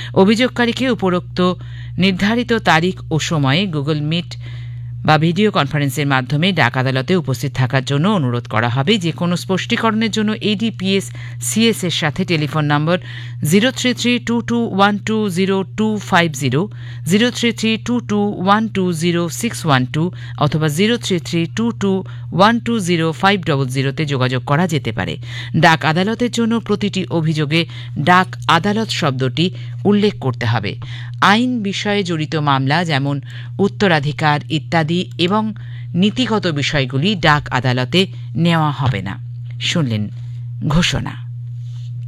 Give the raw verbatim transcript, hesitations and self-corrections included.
অভিযোগকারীকে উপরোক্ত নির্ধারিত তারিখ ও সময়ে গুগল মিট বা ভিডিও কনফারেন্সের মাধ্যমে ডাক আদালতে উপস্থিত থাকার জন্য অনুরোধ করা হবে। যে কোনো স্পষ্টীকরণের জন্য এডিপিএস সিএস এর সাথে telephone number zero three three two two one two zero two five zero, zero three three two two one two zero six one two অথবা zero three three two two one two zero five double জিরোতে যোগাযোগ করা যেতে পারে। ডাক আদালতের জন্য প্রতিটি অভিযোগে ডাক আদালত শব্দটি উল্লেখ করতে হবে। আইন বিষয়ে জড়িত মামলা যেমন উত্তরাধিকার ইত্যাদি এবং নীতিগত বিষয়গুলি ডাক আদালতে নেওয়া হবে না। শুনলেন ঘোষণা।